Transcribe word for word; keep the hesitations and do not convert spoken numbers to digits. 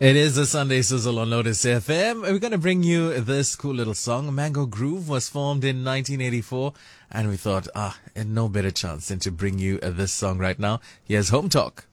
It is a Sunday Sizzle on Lotus F M. We're going to bring you this cool little song. Mango Groove was formed in nineteen eighty-four, and we thought, ah, no better chance than to bring you this song right now. Here's Home Talk.